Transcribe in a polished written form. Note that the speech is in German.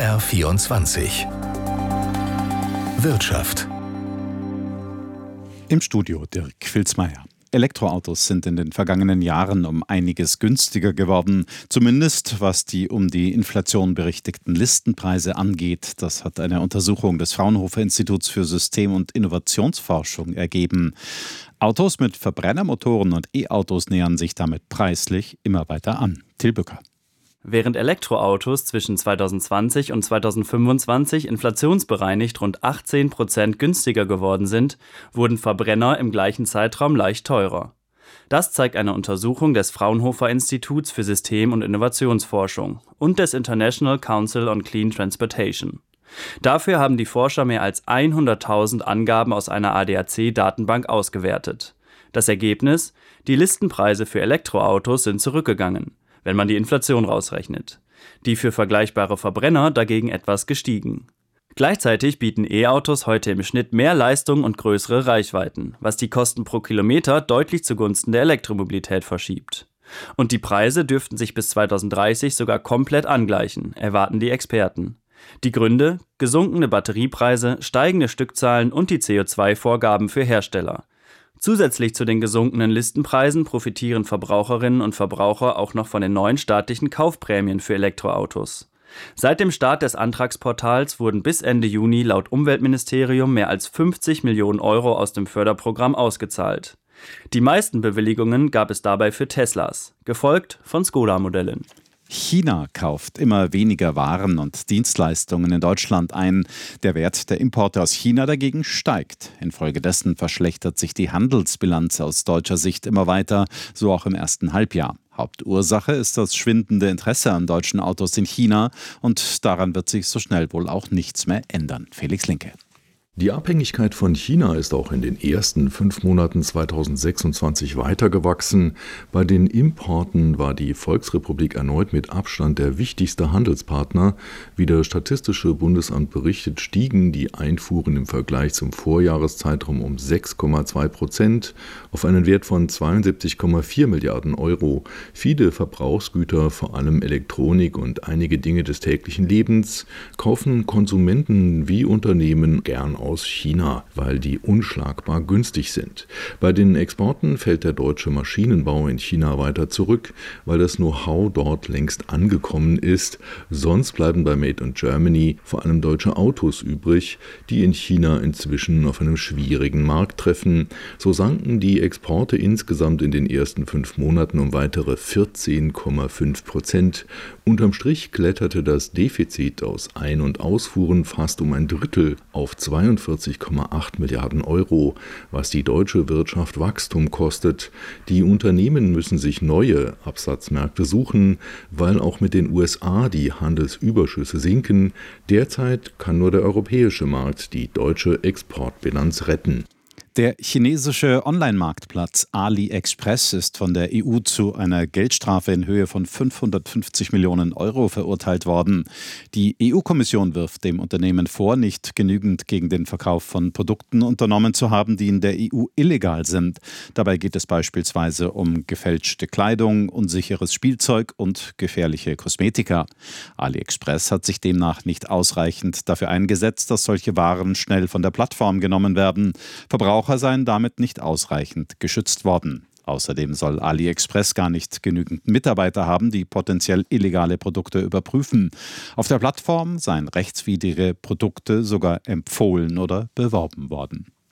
BR24 Wirtschaft. Im Studio Dirk Filzmeier. Elektroautos sind in den vergangenen Jahren um einiges günstiger geworden, zumindest was die um die Inflation berichtigten Listenpreise angeht. Das hat eine Untersuchung des Fraunhofer Instituts für System- und Innovationsforschung ergeben. Autos mit Verbrennermotoren und E-Autos nähern sich damit preislich immer weiter an. Till Bücker. Während Elektroautos zwischen 2020 und 2025 inflationsbereinigt rund 18% günstiger geworden sind, wurden Verbrenner im gleichen Zeitraum leicht teurer. Das zeigt eine Untersuchung des Fraunhofer Instituts für System- und Innovationsforschung und des International Council on Clean Transportation. Dafür haben die Forscher mehr als 100.000 Angaben aus einer ADAC-Datenbank ausgewertet. Das Ergebnis: Die Listenpreise für Elektroautos sind zurückgegangen, wenn man die Inflation rausrechnet. Die für vergleichbare Verbrenner dagegen etwas gestiegen. Gleichzeitig bieten E-Autos heute im Schnitt mehr Leistung und größere Reichweiten, was die Kosten pro Kilometer deutlich zugunsten der Elektromobilität verschiebt. Und die Preise dürften sich bis 2030 sogar komplett angleichen, erwarten die Experten. Die Gründe: gesunkene Batteriepreise, steigende Stückzahlen und die CO2-Vorgaben für Hersteller. Zusätzlich zu den gesunkenen Listenpreisen profitieren Verbraucherinnen und Verbraucher auch noch von den neuen staatlichen Kaufprämien für Elektroautos. Seit dem Start des Antragsportals wurden bis Ende Juni laut Umweltministerium mehr als 50 Millionen Euro aus dem Förderprogramm ausgezahlt. Die meisten Bewilligungen gab es dabei für Teslas, gefolgt von Skoda-Modellen. China kauft immer weniger Waren und Dienstleistungen in Deutschland ein. Der Wert der Importe aus China dagegen steigt. Infolgedessen verschlechtert sich die Handelsbilanz aus deutscher Sicht immer weiter, so auch im ersten Halbjahr. Hauptursache ist das schwindende Interesse an deutschen Autos in China und daran wird sich so schnell wohl auch nichts mehr ändern. Felix Linke. Die Abhängigkeit von China ist auch in den ersten 5 Monaten 2026 weiter gewachsen. Bei den Importen war die Volksrepublik erneut mit Abstand der wichtigste Handelspartner. Wie das Statistische Bundesamt berichtet, stiegen die Einfuhren im Vergleich zum Vorjahreszeitraum um 6,2% auf einen Wert von 72,4 Milliarden Euro. Viele Verbrauchsgüter, vor allem Elektronik und einige Dinge des täglichen Lebens, kaufen Konsumenten wie Unternehmen gern aus China, weil die unschlagbar günstig sind. Bei den Exporten fällt der deutsche Maschinenbau in China weiter zurück, weil das Know-how dort längst angekommen ist. Sonst bleiben bei Made in Germany vor allem deutsche Autos übrig, die in China inzwischen auf einem schwierigen Markt treffen. So sanken die Exporte insgesamt in den ersten 5 Monaten um weitere 14,5%. Unterm Strich kletterte das Defizit aus Ein- und Ausfuhren fast um ein Drittel auf 42,8 Milliarden Euro, was die deutsche Wirtschaft Wachstum kostet. Die Unternehmen müssen sich neue Absatzmärkte suchen, weil auch mit den USA die Handelsüberschüsse sinken. Derzeit kann nur der europäische Markt die deutsche Exportbilanz retten. Der chinesische Online-Marktplatz AliExpress ist von der EU zu einer Geldstrafe in Höhe von 550 Millionen Euro verurteilt worden. Die EU-Kommission wirft dem Unternehmen vor, nicht genügend gegen den Verkauf von Produkten unternommen zu haben, die in der EU illegal sind. Dabei geht es beispielsweise um gefälschte Kleidung, unsicheres Spielzeug und gefährliche Kosmetika. AliExpress hat sich demnach nicht ausreichend dafür eingesetzt, dass solche Waren schnell von der Plattform genommen werden. Verbraucher seien damit nicht ausreichend geschützt worden. Außerdem soll AliExpress gar nicht genügend Mitarbeiter haben, die potenziell illegale Produkte überprüfen. Auf der Plattform seien rechtswidrige Produkte sogar empfohlen oder beworben worden.